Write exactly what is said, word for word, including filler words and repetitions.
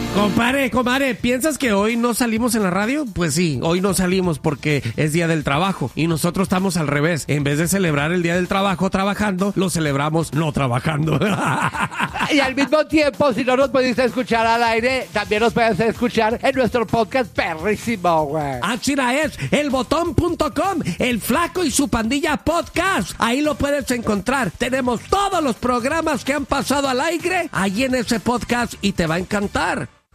Compadre, compadre, ¿piensas que hoy no salimos en la radio? Pues sí, hoy no salimos porque es Día del Trabajo y nosotros estamos al revés. En vez de celebrar el Día del Trabajo trabajando, lo celebramos no trabajando. Y al mismo tiempo, si no nos pudiste escuchar al aire, también nos puedes escuchar en nuestro podcast perrísimo, güey. Ah, chira, es elbotón punto com, El Flaco y su Pandilla Podcast. Ahí lo puedes encontrar. Tenemos todos los programas que han pasado al aire ahí en ese podcast y te va a encantar.